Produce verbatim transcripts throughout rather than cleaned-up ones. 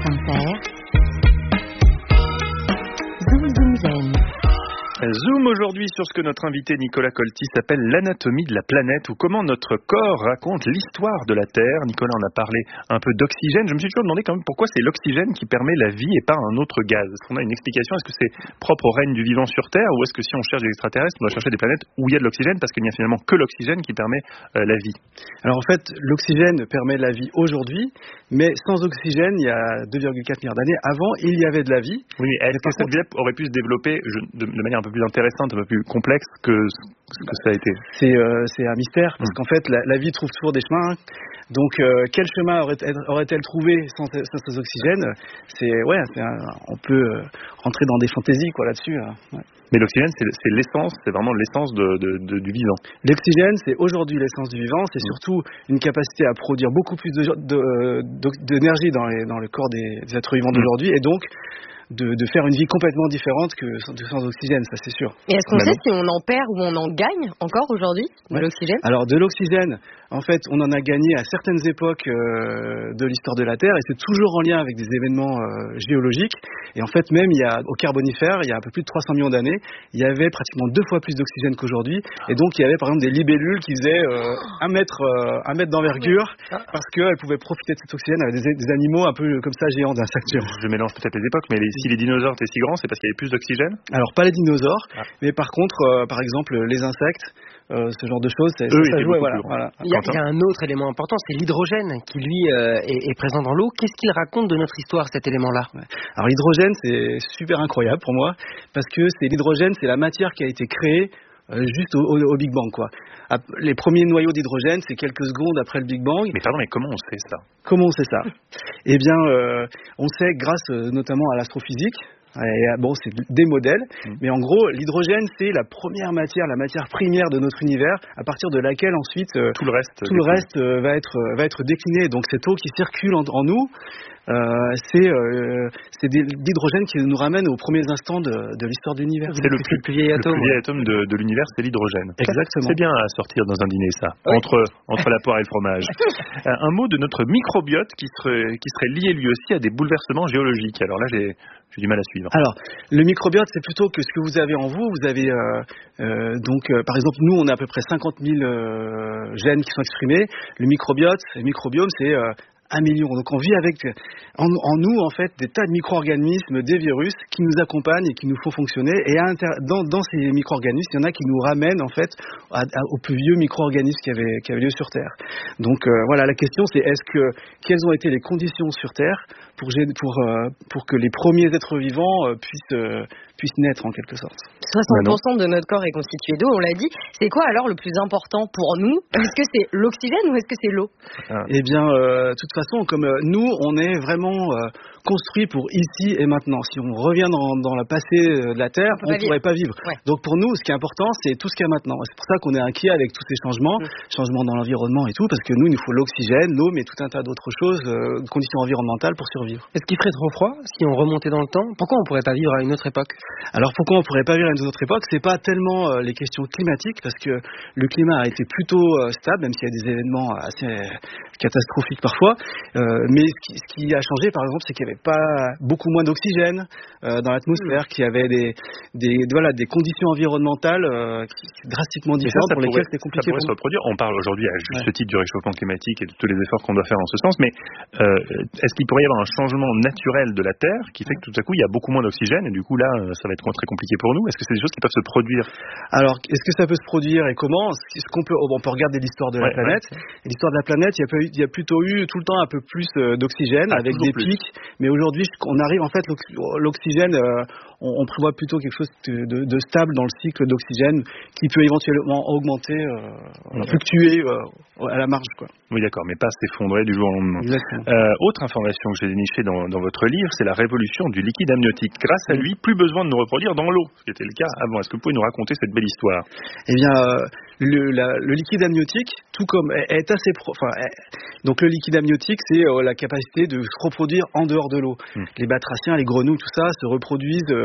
France Inter. Zoom Zoom Zen. Zoom aujourd'hui sur ce que notre invité Nicolas Colty s'appelle l'anatomie de la planète, ou comment notre corps raconte l'histoire de la Terre. Nicolas en a parlé un peu d'oxygène. Je me suis toujours demandé quand même pourquoi c'est l'oxygène qui permet la vie et pas un autre gaz. Est-ce qu'on a une explication? Est-ce que c'est propre au règne du vivant sur Terre, ou est-ce que si on cherche des extraterrestres, on doit chercher des planètes où il y a de l'oxygène, parce qu'il n'y a finalement que l'oxygène qui permet euh, la vie? Alors en fait, l'oxygène permet la vie aujourd'hui, mais sans oxygène, il y a deux virgule quatre milliards d'années, avant, il y avait de la vie. Oui, mais est-ce que cette vie aurait pu se développer de, de manière un peu plus intéressante, un peu plus complexe que ce que ça a été? C'est, euh, c'est un mystère, parce mmh. qu'en fait, la, la vie trouve toujours des chemins. Donc, euh, quel chemin aurait, aurait-elle trouvé sans, sans ces oxygènes? C'est, ouais, c'est un, on peut euh, rentrer dans des fantaisies quoi, là-dessus. Hein. Ouais. Mais l'oxygène, c'est, c'est l'essence, c'est vraiment l'essence de, de, de, du vivant. L'oxygène, c'est aujourd'hui l'essence du vivant. C'est mmh. surtout une capacité à produire beaucoup plus de, de, de, d'énergie dans, les, dans le corps des, des êtres vivants mmh. d'aujourd'hui. Et donc, De, de faire une vie complètement différente que sans oxygène, ça c'est sûr. Et est-ce qu'on Maintenant. sait si on en perd ou on en gagne encore aujourd'hui de ouais. l'oxygène? Alors de l'oxygène, en fait, on en a gagné à certaines époques euh, de l'histoire de la Terre, et c'est toujours en lien avec des événements euh, géologiques. Et en fait, même il y a au Carbonifère, il y a un peu plus de trois cents millions d'années, il y avait pratiquement deux fois plus d'oxygène qu'aujourd'hui. Et donc il y avait par exemple des libellules qui faisaient euh, un mètre, euh, un mètre d'envergure, parce qu'elles pouvaient profiter de cet oxygène avec des, des animaux un peu comme ça géants d'insectes. Je mélange peut-être les époques, mais les si les dinosaures étaient si grands, c'est parce qu'il y avait plus d'oxygène? Alors, pas les dinosaures, ah. mais par contre, euh, par exemple, les insectes, euh, ce genre de choses, c'est, Eux, ça jouait. Voilà, voilà. Il, y a, il y a un autre élément important, c'est l'hydrogène qui, lui, euh, est, est présent dans l'eau. Qu'est-ce qu'il raconte de notre histoire, cet élément-là? ouais. Alors, l'hydrogène, c'est super incroyable pour moi, parce que c'est l'hydrogène, c'est la matière qui a été créée Euh, juste au, au, au Big Bang, quoi. Les premiers noyaux d'hydrogène, c'est quelques secondes après le Big Bang. Mais pardon, mais comment on sait ça? Comment on sait ça? Eh bien, euh, on sait grâce euh, notamment à l'astrophysique. Et, bon, c'est des modèles, mmh. mais en gros, l'hydrogène, c'est la première matière, la matière première de notre univers, à partir de laquelle ensuite euh, tout le reste, tout le reste euh, va être va être décliné. Donc cette eau qui circule en, en nous, euh, c'est euh, c'est des, l'hydrogène qui nous ramène aux premiers instants de, de l'histoire de l'univers. C'est le plus, le plus vieil atome, le plus vieil atome de, de l'univers, c'est l'hydrogène. Exactement. C'est bien à sortir dans un dîner, ça, oui. entre entre la poire et le fromage. Un mot de notre microbiote qui serait qui serait lié lui aussi à des bouleversements géologiques. Alors là, j'ai J'ai du mal à suivre. Alors, le microbiote, c'est plutôt que ce que vous avez en vous. Vous avez, euh, euh, donc, euh, par exemple, nous, on a à peu près cinquante mille euh, gènes qui sont exprimés. Le microbiote, le microbiome, c'est euh, un million. Donc, on vit avec, en, en nous, en fait, des tas de micro-organismes, des virus, qui nous accompagnent et qui nous font fonctionner. Et à inter- dans, dans ces micro-organismes, il y en a qui nous ramènent, en fait, à, à, aux plus vieux micro-organismes qui avaient, qui avaient lieu sur Terre. Donc, euh, voilà, la question, c'est est-ce que, quelles ont été les conditions sur Terre pour, pour, euh, pour que les premiers êtres vivants euh, puissent, euh, puissent naître, en quelque sorte. soixante pour cent de notre corps est constitué d'eau, on l'a dit. C'est quoi alors le plus important pour nous? Est-ce que c'est l'oxygène ou est-ce que c'est l'eau? ah. Eh bien, euh, de toute façon, comme euh, nous, on est vraiment euh, construit pour ici et maintenant. Si on revient dans, dans le passé de la Terre, on ne pourrait pas vivre. Ouais. Donc pour nous, ce qui est important, c'est tout ce qu'il y a maintenant. C'est pour ça qu'on est inquiet avec tous ces changements, mmh. changements dans l'environnement et tout, parce que nous, il nous faut l'oxygène, l'eau, mais tout un tas d'autres choses, euh, conditions environnementales pour survivre. Est-ce qu'il ferait trop froid si on remontait dans le temps? Pourquoi on ne pourrait pas vivre à une autre époque? Alors pourquoi on ne pourrait pas vivre à une autre époque? C'est pas tellement euh, les questions climatiques, parce que le climat a été plutôt euh, stable, même s'il y a des événements assez catastrophiques parfois. Euh, mais ce qui, ce qui a changé, par exemple, c'est qu'il n'y avait pas beaucoup moins d'oxygène euh, dans l'atmosphère, mmh. qu'il y avait des, des, voilà, des conditions environnementales euh, qui, drastiquement différentes ça, ça pour pourrait, lesquelles c'est compliqué. Ça pourrait se reproduire. On parle aujourd'hui à juste ouais. titre du réchauffement climatique et de tous les efforts qu'on doit faire dans ce sens, mais euh, est-ce qu'il pourrait y avoir un changement naturel de la Terre qui fait que tout à coup il y a beaucoup moins d'oxygène et du coup là ça va être très compliqué pour nous? Est-ce que c'est des choses qui peuvent se produire? Alors, est-ce que ça peut se produire et comment? Est-ce qu'on peut, on peut regarder l'histoire de la ouais, planète. Ouais. Et l'histoire de la planète, il y, a pas eu, il y a plutôt eu tout le temps un peu plus euh, d'oxygène ah, avec des plus. pics. Mais aujourd'hui, on arrive en fait l'oxygène, euh, on, on prévoit plutôt quelque chose de, de, de stable dans le cycle d'oxygène qui peut éventuellement augmenter, euh, fluctuer euh, à la marge, quoi. Oui, d'accord, mais pas s'effondrer du jour au lendemain. Euh, autre information que j'ai dénichée dans, dans votre livre, c'est la révolution du liquide amniotique. Grâce à lui, plus besoin de nous reproduire dans l'eau, ce qui était le cas avant. Est-ce que vous pouvez nous raconter cette belle histoire? Eh bien, euh, le, la, le liquide amniotique, tout comme est, est assez, pro, enfin, est, donc le liquide amniotique, c'est euh, la capacité de se reproduire en dehors de l'eau. Hum. Les batraciens, les grenouilles, tout ça, se reproduisent euh,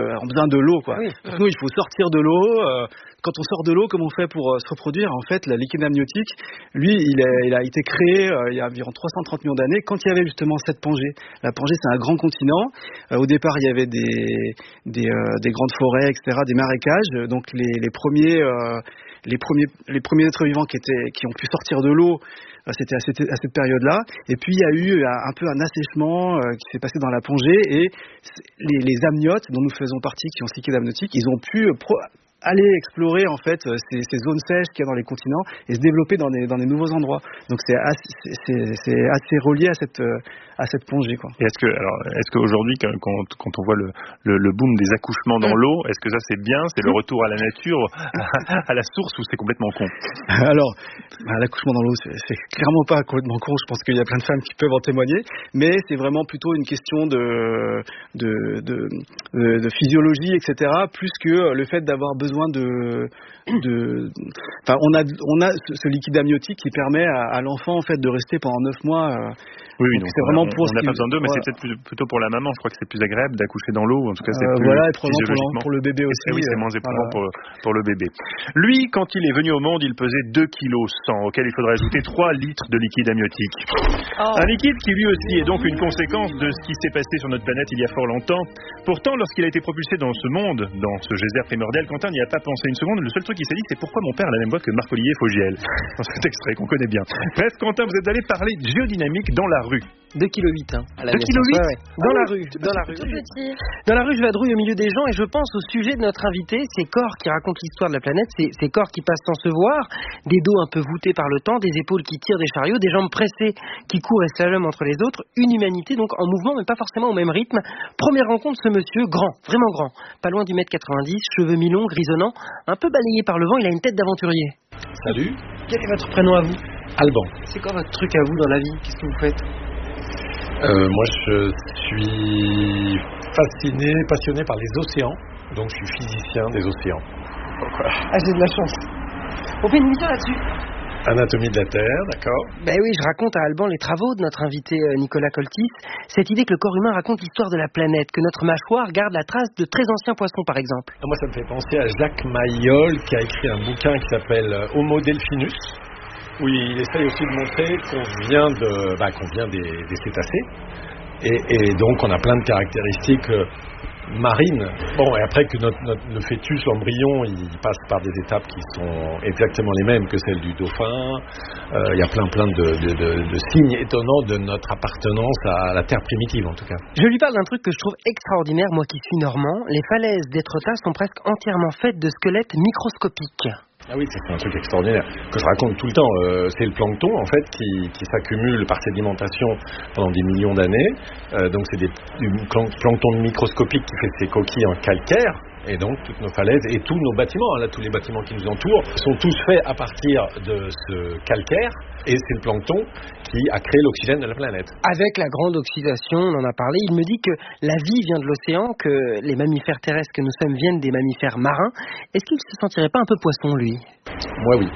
euh, ont besoin de l'eau, quoi. Oui. Pour nous, il faut sortir de l'eau. Euh, quand on sort de l'eau, comment on fait pour euh, se reproduire? En fait, le liquide amniotique, lui, il, est, il a été créé euh, il y a environ trois cent trente millions d'années, quand il y avait justement cette Pangée. La Pangée, c'est un grand continent. Euh, au départ, il y avait des, des, euh, des grandes forêts, et cetera, des marécages. Donc, les, les premiers, euh, les premiers, les premiers êtres vivants qui étaient, qui ont pu sortir de l'eau, euh, c'était à cette, à cette période-là. Et puis, il y a eu un, un peu un assèchement euh, qui s'est passé dans la Pangée, et les, les amniotes, dont nous faisons partie, qui ont ce liquide amniotique, ils ont pu euh, pro- aller explorer en fait ces, ces zones sèches qu'il y a dans les continents et se développer dans des, dans des nouveaux endroits. Donc c'est assez, c'est, c'est assez relié à cette, à cette Pangée, quoi. Et est-ce que, alors, est-ce qu'aujourd'hui, quand, quand on voit le, le, le boom des accouchements dans mmh. l'eau, est-ce que ça c'est bien, c'est le retour à la nature, à, à la source, ou c'est complètement con? Alors, bah, l'accouchement dans l'eau, c'est, c'est clairement pas complètement con. Je pense qu'il y a plein de femmes qui peuvent en témoigner, mais c'est vraiment plutôt une question de, de, de, de, de physiologie, et cetera, plus que le fait d'avoir besoin besoin de, de, enfin, on a, on a ce, ce liquide amniotique qui permet à, à l'enfant en fait de rester pendant neuf mois. Euh, oui, oui, donc, donc c'est vraiment on, pour. On n'a pas besoin d'eux, mais voilà. c'est peut-être plutôt pour la maman. Je crois que c'est plus agréable d'accoucher dans l'eau. En tout cas, c'est euh, plus voilà, et probablement pour, pour le bébé aussi. Et, oui, c'est moins euh, éprouvant voilà. pour, pour le bébé. Lui, quand il est venu au monde, il pesait deux virgule cent kilos, auquel il faudrait ajouter trois litres de liquide amniotique. Oh. Un liquide qui lui aussi est donc une conséquence de ce qui s'est passé sur notre planète il y a fort longtemps. Pourtant, lorsqu'il a été propulsé dans ce monde, dans ce geyser primordial, Quentin n'y a pas pensé une seconde. Le seul truc qu'il s'est dit, c'est pourquoi mon père a la même voix que Marc Olivier Fogiel, dans cet extrait qu'on connaît bien. Bref, Quentin, vous êtes allé parler de géodynamique dans la rue. deux virgule huit kilos, hein, deux virgule huit ouais, ouais. Dans ah, la rue, dans la rue. Dans la rue, je vadrouille au milieu des gens et je pense au sujet de notre invité, ces corps qui racontent l'histoire de la planète, ces, ces corps qui passent sans se voir, des dos un peu voûtés par le temps, des épaules qui tirent des chariots, des jambes pressées qui courent et slaloment entre les autres, une humanité donc en mouvement mais pas forcément au même rythme. Première rencontre, ce monsieur, grand, vraiment grand, pas loin du mètre quatre-vingt-dix, cheveux mi-longs, grisonnants, un peu balayé par le vent, il a une tête d'aventurier. Salut. Quel est votre prénom à vous? Alban. C'est quoi votre truc à vous dans la vie? Qu'est-ce que vous faites? Euh, moi, je suis fasciné, passionné par les océans. Donc, je suis physicien des océans. Donc, voilà. Ah, j'ai de la chance. On fait une émission là-dessus. Anatomie de la Terre, d'accord. Ben oui, je raconte à Alban les travaux de notre invité Nicolas Coltis. Cette idée que le corps humain raconte l'histoire de la planète, que notre mâchoire garde la trace de très anciens poissons, par exemple. Moi, ça me fait penser à Jacques Mayol, qui a écrit un bouquin qui s'appelle Homo Delphinus, où il essaye aussi de montrer qu'on vient, de, bah, qu'on vient des, des cétacés. Et, et donc, on a plein de caractéristiques euh, marines. Bon, et après que notre, notre, le fœtus, l'embryon, il passe par des étapes qui sont exactement les mêmes que celles du dauphin. Euh, il y a plein, plein de, de, de, de signes étonnants de notre appartenance à la Terre primitive, en tout cas. Je lui parle d'un truc que je trouve extraordinaire, moi qui suis normand. Les falaises d'Étretat sont presque entièrement faites de squelettes microscopiques. Ah oui, c'est un truc extraordinaire que je raconte tout le temps. Euh, c'est le plancton en fait qui, qui s'accumule par sédimentation pendant des millions d'années. Euh, donc c'est des, du plancton microscopique qui fait ses coquilles en calcaire. Et donc toutes nos falaises et tous nos bâtiments, là tous les bâtiments qui nous entourent, sont tous faits à partir de ce calcaire. Et c'est le plancton qui a créé l'oxygène de la planète. Avec la grande oxydation, on en a parlé, il me dit que la vie vient de l'océan, que les mammifères terrestres que nous sommes viennent des mammifères marins. Est-ce qu'il se sentirait pas un peu poisson, lui? Moi, oui.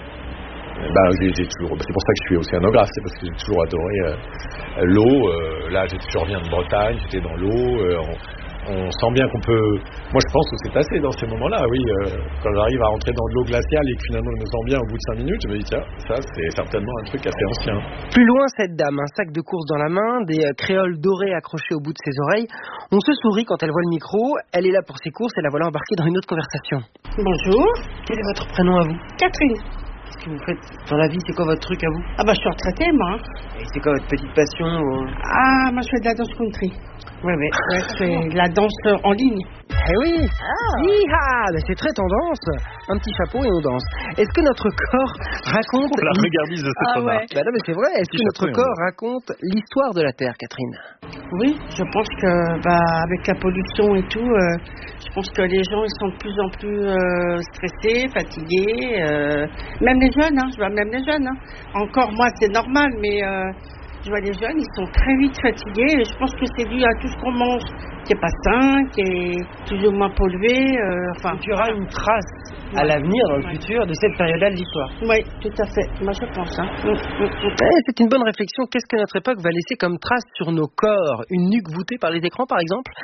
Bah, j'ai, j'ai toujours, c'est pour ça que je suis océanographe, c'est parce que j'ai toujours adoré euh, l'eau. Euh, là, je reviens de Bretagne, j'étais dans l'eau. Euh, on, on sent bien qu'on peut... Moi, je pense que c'est assez dans ces moments-là, oui. Euh, quand j'arrive à rentrer dans de l'eau glaciale et que finalement je me sens bien au bout de cinq minutes, je me dis, tiens, ça, c'est certainement un truc assez ancien. Plus loin, cette dame, un sac de course dans la main, des euh, créoles dorées accrochées au bout de ses oreilles. On se sourit quand elle voit le micro. Elle est là pour ses courses et la voilà embarquée dans une autre conversation. Bonjour. Quel est votre prénom à vous? Catherine. Qu'est-ce que vous faites dans la vie? C'est quoi votre truc à vous? Ah bah je suis retraitée, moi. Et c'est quoi votre petite passion ou... Ah, moi je fais de la danse country. Oui, oui, ouais, je fais de la danse en ligne. Eh oui. Ah. Hi-ha, ben c'est très tendance. Un petit chapeau et on danse. Est-ce que notre corps raconte... La regardise de cette ah, remarque. ouais. Bah non mais c'est vrai. Est-ce que notre chapeau, corps raconte l'histoire de la Terre, Catherine? Oui, je pense que bah, avec la pollution et tout, euh, je pense que les gens ils sont de plus en plus euh, stressés, fatigués. Euh, même les jeunes, hein, je vois même les jeunes. Hein. Encore moi c'est normal, mais euh, je vois les jeunes, ils sont très vite fatigués. Et je pense que c'est dû à tout ce qu'on mange, qui est pas sain, qui est plus ou moins pollué. Euh, enfin, tu auras une trace à ouais. l'avenir, dans le ouais. futur, de cette période-là de l'histoire. Oui, tout à fait. Moi, je pense. Hein. Mm, mm, mm. Eh, c'est une bonne réflexion. Qu'est-ce que notre époque va laisser comme trace sur nos corps? Une nuque voûtée par les écrans, par exemple?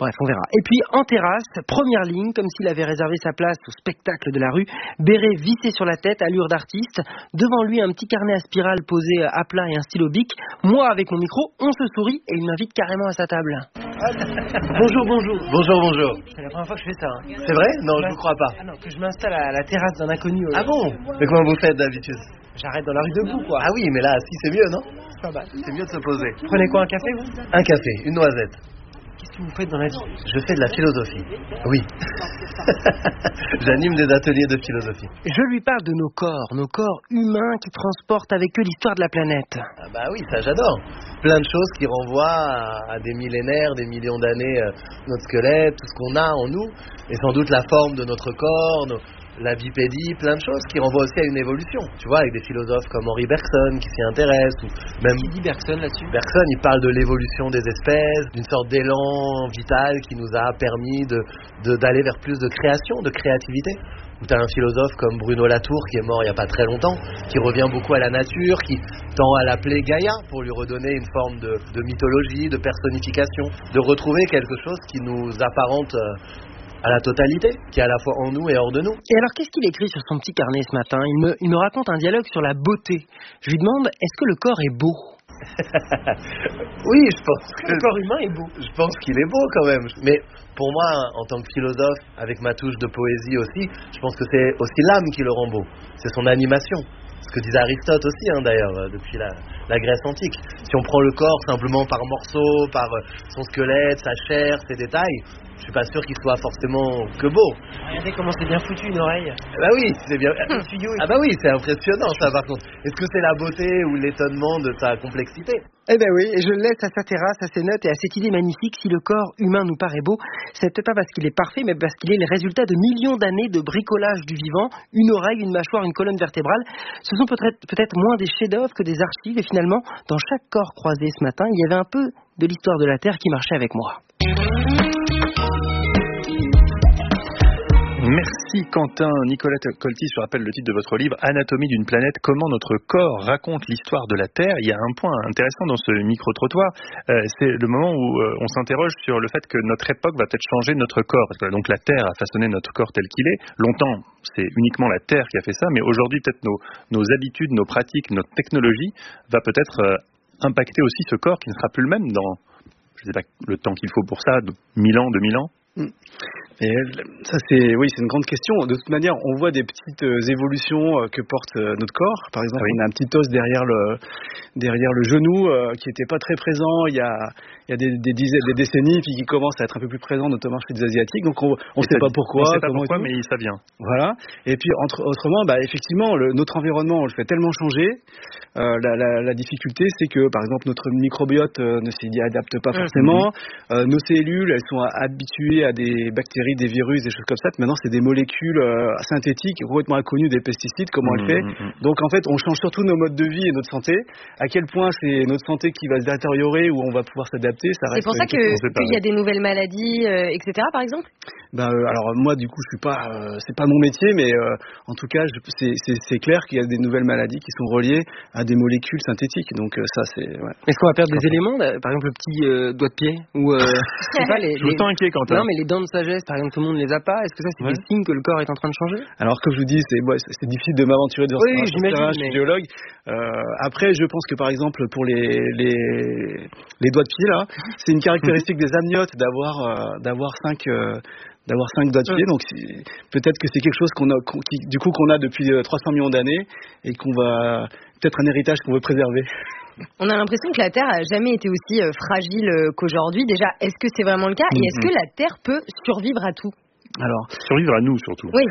Bref, on verra. Et puis en terrasse, première ligne, comme s'il avait réservé sa place au spectacle de la rue, béret vissé sur la tête, allure d'artiste, devant lui un petit carnet à spirale posé à plat et un stylo bic. Moi avec mon micro, on se sourit et il m'invite carrément à sa table. Bonjour, bonjour. Bonjour, bonjour. C'est la première fois que je fais ça. Hein. C'est vrai? Non, je ne vous crois pas. Ah non, que je m'installe à la terrasse d'un inconnu. Euh... Ah bon? Mais comment vous faites d'habitude? J'arrête dans la rue debout, quoi. Ah oui, mais là, si, c'est mieux, non? C'est pas mal. C'est mieux de se poser. Vous prenez quoi, un café, vous? Un café, une noisette. Qu'est-ce que vous faites dans la vie? Je fais de la philosophie. Oui. J'anime des ateliers de philosophie. Je lui parle de nos corps, nos corps humains qui transportent avec eux l'histoire de la planète. Ah bah oui, ça j'adore. Plein de choses qui renvoient à, à des millénaires, des millions d'années, euh, notre squelette, tout ce qu'on a en nous, et sans doute la forme de notre corps, nos, la bipédie, plein de choses qui renvoient aussi à une évolution. Tu vois, avec des philosophes comme Henri Bergson qui s'y intéressent, ou même... Qui dit Bergson là-dessus? Bergson, il parle de l'évolution des espèces, d'une sorte d'élan vital qui nous a permis de, de, d'aller vers plus de création, de créativité. Ou tu as un philosophe comme Bruno Latour qui est mort il n'y a pas très longtemps, qui revient beaucoup à la nature, qui tend à l'appeler Gaïa pour lui redonner une forme de, de mythologie, de personnification, de retrouver quelque chose qui nous apparente à la totalité, qui est à la fois en nous et hors de nous. Et alors, qu'est-ce qu'il écrit sur son petit carnet ce matin? il me, il me raconte un dialogue sur la beauté. Je lui demande, est-ce que le corps est beau? Oui, je pense que... Le corps humain est beau. Je pense qu'il est beau quand même. Mais pour moi, en tant que philosophe, avec ma touche de poésie aussi, je pense que c'est aussi l'âme qui le rend beau. C'est son animation. Ce que disait Aristote aussi, hein, d'ailleurs, depuis la, la Grèce antique. Si on prend le corps simplement par morceaux, par son squelette, sa chair, ses détails, je suis pas sûr qu'il soit forcément que beau. Regardez comment c'est bien foutu une oreille. Bah oui, c'est bien. Ah bah oui, c'est impressionnant ça par contre. Est-ce que c'est la beauté ou l'étonnement de sa complexité? Eh ben oui, et je le laisse à sa terrasse, à ses notes et à cette idée magnifique. Si le corps humain nous paraît beau, c'est peut-être pas parce qu'il est parfait, mais parce qu'il est le résultat de millions d'années de bricolage du vivant. Une oreille, une mâchoire, une colonne vertébrale. Ce sont peut-être peut-être moins des chefs-d'œuvre que des archives. Et finalement, dans chaque corps croisé ce matin, il y avait un peu de l'histoire de la Terre qui marchait avec moi. Merci Quentin. Nicolas Colty, je rappelle le titre de votre livre, Anatomie d'une planète, comment notre corps raconte l'histoire de la Terre. Il y a un point intéressant dans ce micro-trottoir, euh, c'est le moment où euh, on s'interroge sur le fait que notre époque va peut-être changer notre corps. Parce que, donc la Terre a façonné notre corps tel qu'il est. Longtemps, c'est uniquement la Terre qui a fait ça, mais aujourd'hui peut-être nos, nos habitudes, nos pratiques, notre technologie va peut-être euh, impacter aussi ce corps qui ne sera plus le même dans, je ne sais pas le temps qu'il faut pour ça, mille ans, deux mille ans. Et ça c'est oui c'est une grande question. De toute manière, on voit des petites euh, évolutions euh, que porte euh, notre corps. Par exemple, oui. On a un petit os derrière le derrière le genou euh, qui n'était pas très présent il y a il y a des, des dizaines des décennies, puis qui commence à être un peu plus présent, notamment chez les asiatiques. Donc on on sait pas pourquoi. On sait pas pourquoi, mais ça vient. Voilà. Et puis entre, autrement, bah effectivement, le, notre environnement, on le fait tellement changer. Euh, la, la, la difficulté, c'est que par exemple notre microbiote euh, ne s'y adapte pas forcément. Mmh. Euh, nos cellules, elles sont habituées à des bactéries, des virus, des choses comme ça. Maintenant, c'est des molécules euh, synthétiques, complètement inconnues des pesticides, comment mmh, on le fait. Mmh. Donc en fait, on change surtout nos modes de vie et notre santé. À quel point c'est notre santé qui va se détériorer ou on va pouvoir s'adapter, ça reste. C'est pour ça que qu'il y a des nouvelles maladies, euh, et cetera. Par exemple. Ben euh, alors moi du coup je suis pas, euh, c'est pas mon métier, mais euh, en tout cas je, c'est, c'est, c'est clair qu'il y a des nouvelles maladies qui sont reliées à des molécules synthétiques. Donc euh, ça c'est. Ouais. Est-ce qu'on va perdre des éléments, par exemple le petit euh, doigt de pied ou euh, je sais pas les. Je me sens inquiet Quentin. Non mais les dents de sagesse, par exemple tout le monde ne les a pas. Est-ce que ça c'est ouais. des signes que le corps est en train de changer? Alors comme je vous dis, c'est, ouais, c'est difficile de m'aventurer dans oui, ce terrain. Je suis mais... géologue. Euh, après je pense que par exemple pour les les les doigts de pied là, c'est une caractéristique des amniotes d'avoir euh, d'avoir cinq euh, d'avoir cinq doigts de pied, donc peut-être que c'est quelque chose qu'on a, qu'on, qui, du coup qu'on a depuis trois cents millions d'années et qu'on va peut-être un héritage qu'on veut préserver. On a l'impression que la Terre a jamais été aussi fragile qu'aujourd'hui. Déjà, est-ce que c'est vraiment le cas? Et est-ce que la Terre peut survivre à tout? Alors, survivre à nous surtout. Oui.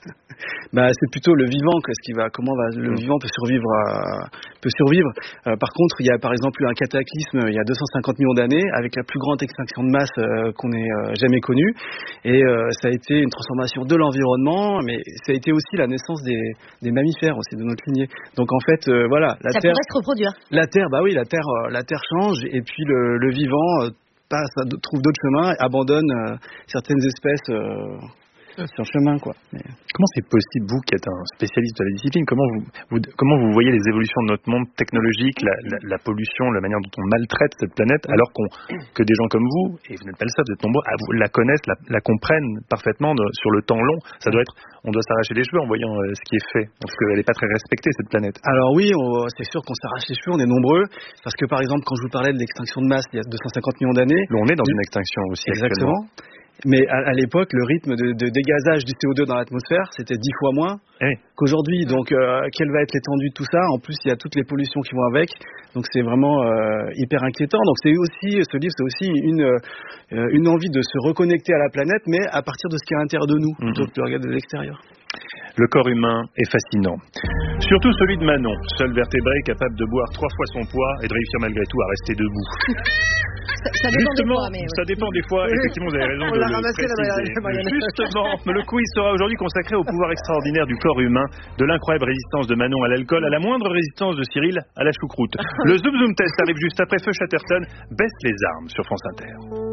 Bah, c'est plutôt le vivant, ce qui va, comment va, le mmh. vivant peut survivre, à, peut survivre. Euh, par contre, il y a par exemple eu un cataclysme il y a deux cent cinquante millions d'années avec la plus grande extinction de masse euh, qu'on ait euh, jamais connue, et euh, ça a été une transformation de l'environnement, mais ça a été aussi la naissance des, des mammifères aussi de notre lignée. Donc en fait, euh, voilà, la ça Terre. Ça pourrait se reproduire. La Terre, bah oui, la Terre, euh, la Terre change, et puis le, le vivant euh, passe, trouve d'autres chemins, abandonne euh, certaines espèces. Euh, C'est un chemin, quoi. Mais... Comment c'est possible, vous qui êtes un spécialiste de la discipline, comment vous, vous, comment vous voyez les évolutions de notre monde technologique, la, la, la pollution, la manière dont on maltraite cette planète, alors qu'on, que des gens comme vous, et vous n'êtes pas le seul, vous êtes nombreux, la connaissent, la, la comprennent parfaitement de, sur le temps long. Ça doit être, on doit s'arracher les cheveux en voyant euh, ce qui est fait, parce qu'elle n'est pas très respectée, cette planète. Alors oui, on, c'est sûr qu'on s'arrache les cheveux, on est nombreux, parce que par exemple, quand je vous parlais de l'extinction de masse il y a deux cent cinquante millions d'années... Là, on est dans une extinction aussi. Exactement. Mais à, à l'époque, le rythme de, de dégazage du C O deux dans l'atmosphère, c'était dix fois moins oui. qu'aujourd'hui. Donc, euh, quelle va être l'étendue de tout ça? En plus, il y a toutes les pollutions qui vont avec. Donc, c'est vraiment euh, hyper inquiétant. Donc, c'est aussi, ce livre, c'est aussi une, euh, une envie de se reconnecter à la planète, mais à partir de ce qui est à l'intérieur de nous, mm-hmm. plutôt que de regarder de l'extérieur. Le corps humain est fascinant. Surtout celui de Manon, seul vertébré capable de boire trois fois son poids et de réussir malgré tout à rester debout. Ça, ça dépend Justement, des fois, mais ça dépend des fois. Effectivement, vous avez raison de le préciser. Justement, le quiz sera aujourd'hui consacré au pouvoir extraordinaire du corps humain, de l'incroyable résistance de Manon à l'alcool, à la moindre résistance de Cyril à la choucroute. Le Zoom Zoom Test arrive juste après. Feu Chatterton baisse les armes sur France Inter.